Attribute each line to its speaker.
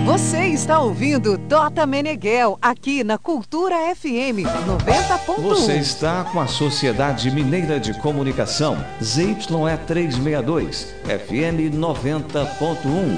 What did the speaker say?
Speaker 1: Você está ouvindo Tota Meneghel, aqui na Cultura FM 90.1.
Speaker 2: Você está com a Sociedade Mineira de Comunicação, ZYE 362, FM 90.1.